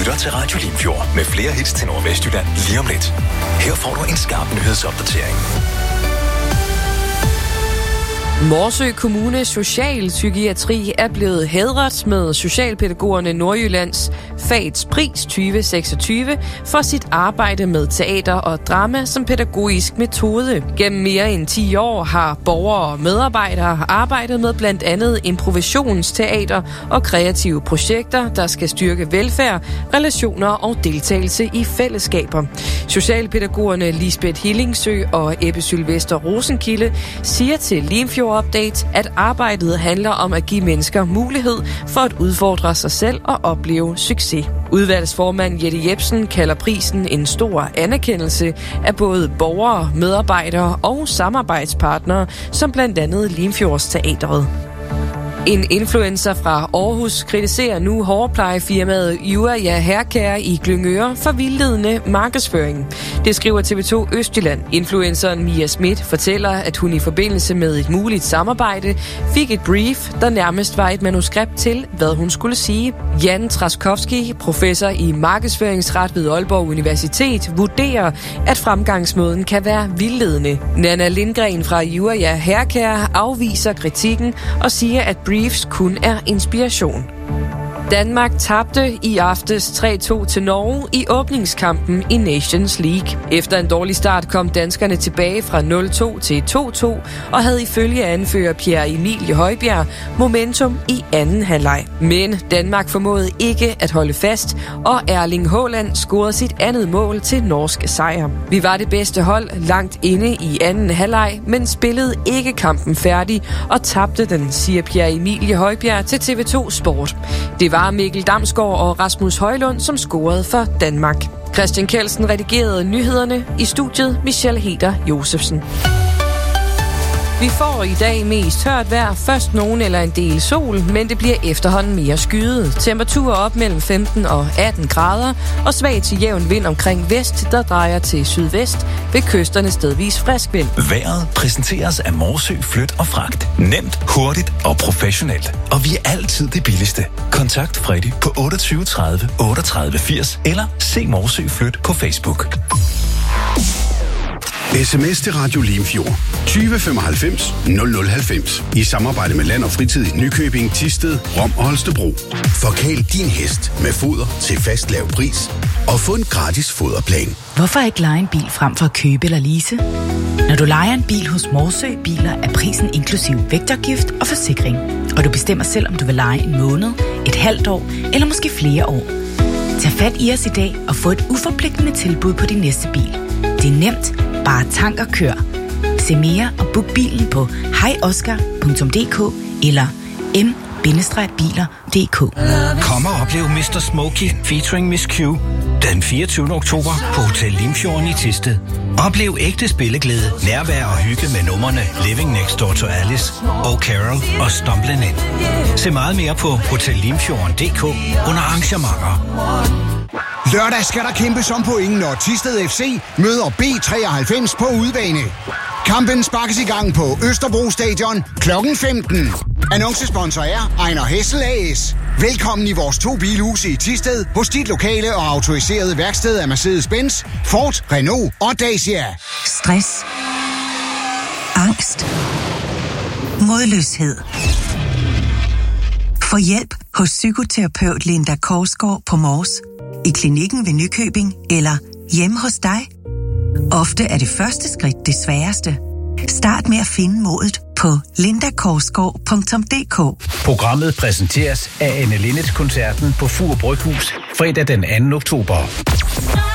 lytter til Radio Limfjord med flere hits til Nordvestjylland lige om lidt. Her får du en skarp nyhedsopdatering. Morsø Kommune Socialpsykiatri er blevet hædret med Socialpædagogerne Nordjyllands Fagets Pris 2026 for sit arbejde med teater og drama som pædagogisk metode. Gennem mere end 10 år har borgere og medarbejdere arbejdet med blandt andet improvisationsteater og kreative projekter, der skal styrke velfærd, relationer og deltagelse i fællesskaber. Socialpædagogerne Lisbeth Hillingsø og Ebbe Sylvester Rosenkilde siger til Limfjord Update, at arbejdet handler om at give mennesker mulighed for at udfordre sig selv og opleve succes. Udvalgsformand Jette Jebsen kalder prisen en stor anerkendelse af både borgere, medarbejdere og samarbejdspartnere, som blandt andet Limfjords Teatret. En influencer fra Aarhus kritiserer nu hårplejefirmaet Uraja Haircare i Glyngøre for vildledende markedsføring. Det skriver TV2 Østjylland. Influenceren Mia Schmidt fortæller, at hun i forbindelse med et muligt samarbejde fik et brief, der nærmest var et manuskript til, hvad hun skulle sige. Jan Traskowski, professor i markedsføringsret ved Aalborg Universitet, vurderer, at fremgangsmåden kan være vildledende. Nana Lindgren fra Uraja Haircare afviser kritikken og siger, at briefs kun er inspiration. Danmark tabte i aftes 3-2 til Norge i åbningskampen i Nations League. Efter en dårlig start kom danskerne tilbage fra 0-2 til 2-2 og havde ifølge anfører Pierre Emilie Højbjerg momentum i anden halvleg. Men Danmark formåede ikke at holde fast, og Erling Haaland scorede sit andet mål til norsk sejr. Vi var det bedste hold langt inde i anden halvleg, men spillede ikke kampen færdig og tabte den, siger Pierre Emilie Højbjerg til TV2 Sport. Det var Mikkel Damsgaard og Rasmus Højlund, som scorede for Danmark. Christian Kjeldsen redigerede nyhederne. I studiet Michelle Heder Josefsen. Vi får i dag mest tørt vejr, først nogen eller en del sol, men det bliver efterhånden mere skyet. Temperaturer op mellem 15 og 18 grader, og svag til jævn vind omkring vest, der drejer til sydvest, ved kysterne stedvis frisk vind. Vejret præsenteres af Morsø Flyt og Fragt. Nemt, hurtigt og professionelt. Og vi er altid det billigste. Kontakt Freddy på 28 30 38 80 eller se Morsø Flyt på Facebook. SMS til Radio Limfjord 2095 0090 i samarbejde med Land og Fritid i Nykøbing, Thisted, Rom og Holstebro. Forkæl din hest med foder til fast lav pris og få en gratis foderplan. Hvorfor ikke leje en bil frem for at købe eller lease? Når du lejer en bil hos Morsø Biler, er prisen inklusiv vægtafgift og forsikring. Og du bestemmer selv, om du vil leje en måned, et halvt år eller måske flere år. Tag fat i os i dag og få et uforpligtende tilbud på din næste bil. Det er nemt. Bare tank og kør. Se mere og book bilen på hejoskar.dk eller m-biler.dk. Kom og oplev Mr. Smokey featuring Miss Q den 24. oktober på Hotel Limfjorden i Thisted. Oplev ægte spilleglæde, nærvær og hygge med numrene Living Next Door to Alice, Oh Carol og Stumbling In. Se meget mere på hotellimfjorden.dk under arrangementer. Lørdag skal der kæmpes om pointen, når Thisted FC møder B93 på udebane. Kampen sparkes i gang på Østerbro Stadion kl. 15. Annoncesponsor er Ejner Hessel AS. Velkommen i vores 2 bilhuse i Thisted hos dit lokale og autoriserede værksted af Mercedes-Benz, Ford, Renault og Dacia. Stress. Angst. Modløshed. Få hjælp hos psykoterapeut Linda Korsgaard på Mors, i klinikken ved Nykøbing eller hjemme hos dig. Ofte er det første skridt det sværeste. Start med at finde modet på lindakorsgaard.dk. Programmet præsenteres af Anne Linnets koncerten på Fur Bryghus fredag den 2. oktober.